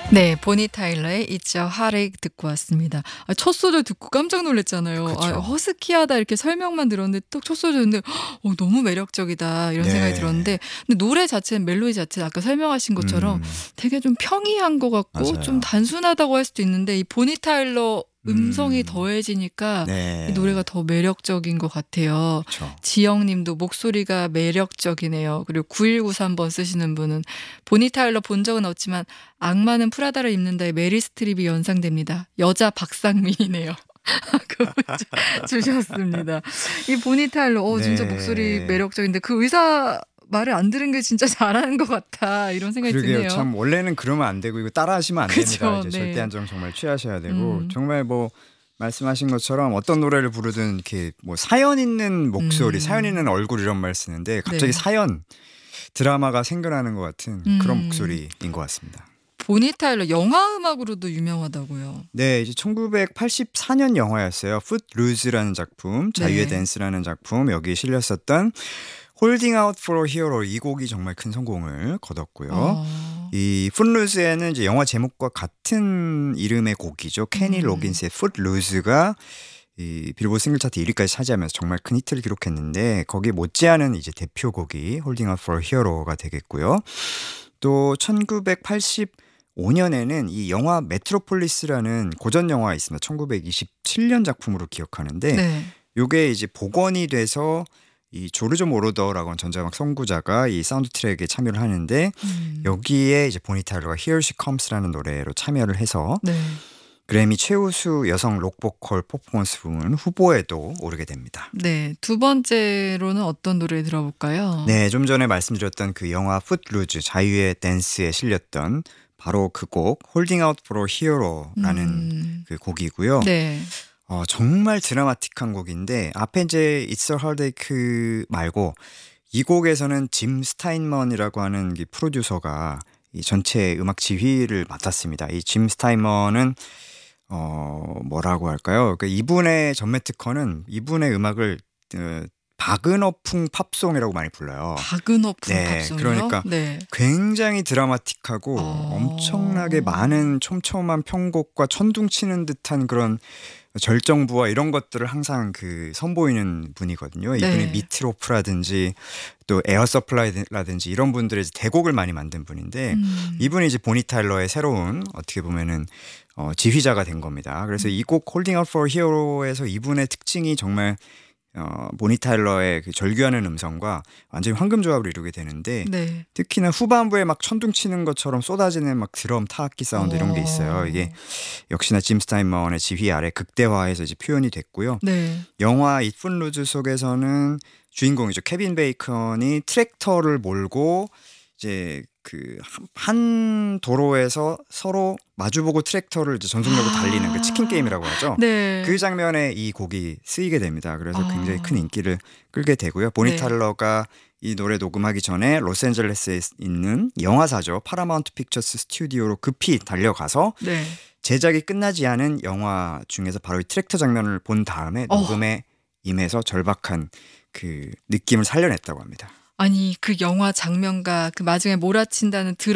네. 보니 타일러의 It's a Heartache 듣고 왔습니다. 첫 소절 듣고 깜짝 놀랐잖아요. 그쵸. 허스키하다 이렇게 설명만 들었는데 딱 첫 소절 듣는데 너무 매력적이다 이런 생각이 네. 들었는데 근데 노래 자체는 멜로디 자체는 아까 설명하신 것처럼 되게 좀 평이한 것 같고 맞아요. 좀 단순하다고 할 수도 있는데 이 보니 타일러 음성이 더해지니까 네. 이 노래가 더 매력적인 것 같아요. 그쵸. 지영 님도 목소리가 매력적이네요. 그리고 9193번 쓰시는 분은 보니 타일러 본 적은 없지만 악마는 프라다를 입는다에 메리 스트립이 연상됩니다. 여자 박상민이네요. 그 문자 주셨습니다. 이 보니 타일러 진짜 네. 목소리 매력적인데 그 의사 말을 안 들은 게 진짜 잘하는 것 같아 이런 생각이 그러게요. 드네요. 참 원래는 그러면 안 되고 이거 따라하시면 안 그쵸. 됩니다. 이제 네. 절대 안정 정말 취하셔야 되고 음. 정말 뭐 말씀하신 것처럼 어떤 노래를 부르든 이렇게 뭐 사연 있는 목소리, 사연 있는 얼굴 이런 말 쓰는데 갑자기 네. 사연 드라마가 생겨나는 것 같은 그런 목소리인 것 같습니다. 보니 타일러 영화 음악으로도 유명하다고요. 네, 이제 1984년 영화였어요. 풋루즈라는 작품, 자유의 네. 댄스라는 작품 여기에 실렸었던 Holding Out for a Hero 이 곡이 정말 큰 성공을 거뒀고요. 이 풋루즈에는 이제 영화 제목과 같은 이름의 곡이죠. 케니 로긴스의 풋루즈가 이 빌보드 싱글 차트 1위까지 차지하면서 정말 큰 히트를 기록했는데 거기에 못지않은 이제 대표곡이 Holding Out for a Hero가 되겠고요. 또 1985년에는 이 영화 메트로폴리스라는 고전 영화가 있습니다. 1927년 작품으로 기억하는데 네. 요게 이제 복원이 돼서 이 조르조 모로더라고 하는 전자음악 선구자가 이 사운드 트랙에 참여를 하는데 여기에 이제 보니 타일러가 Here She Comes라는 노래로 참여를 해서 네. 그래미 최우수 여성 록 보컬 퍼포먼스 부문 후보에도 오르게 됩니다. 네. 두 번째로는 어떤 노래 들어볼까요? 네, 좀 전에 말씀드렸던 그 영화 풋루즈 자유의 댄스에 실렸던 바로 그 곡 Holding Out for a Hero라는 그 곡이고요. 네. 정말 드라마틱한 곡인데 앞에 이제 It's a Heartache 말고 이 곡에서는 짐 스타인먼이라고 하는 이 프로듀서가 이 전체 음악 지휘를 맡았습니다. 이 짐 스타인먼은 뭐라고 할까요? 그러니까 이분의 전매 특허는 이분의 음악을 바그너풍 팝송이라고 많이 불러요. 바그너풍 네, 팝송이요? 그러니까 네. 굉장히 드라마틱하고 엄청나게 많은 촘촘한 편곡과 천둥치는 듯한 그런 절정부와 이런 것들을 항상 그 선보이는 분이거든요. 이분이 네. 미트로프라든지 또 에어 서플라이라든지 이런 분들의 대곡을 많이 만든 분인데 이분이 이제 보니 타일러의 새로운 어떻게 보면은 지휘자가 된 겁니다. 그래서 이 곡 Holding Out for a Hero에서 이분의 특징이 정말 보니 타일러의 그 절규하는 음성과 완전히 황금 조합을 이루게 되는데 네. 특히나 후반부에 막 천둥치는 것처럼 쏟아지는 막 드럼 타악기 사운드 이런 게 있어요. 이게 역시나 짐 스타인먼의 지휘 아래 극대화해서 이제 표현이 됐고요. 네. 영화 이 풋루즈 속에서는 주인공이죠. 케빈 베이컨이 트랙터를 몰고 이제 그 한 도로에서 서로 마주보고 트랙터를 이제 전속력으로 달리는 그 치킨 게임이라고 하죠. 네. 그 장면에 이 곡이 쓰이게 됩니다. 그래서 굉장히 큰 인기를 끌게 되고요. 보니 네. 타일러가 이 노래 녹음하기 전에 로스앤젤레스에 있는 영화사죠. 파라마운트 픽처스 스튜디오로 급히 달려가서 네. 제작이 끝나지 않은 영화 중에서 바로 이 트랙터 장면을 본 다음에 녹음에 임해서 절박한 그 느낌을 살려냈다고 합니다. 아니 그 영화 장면과 그 마지막에 몰아친다는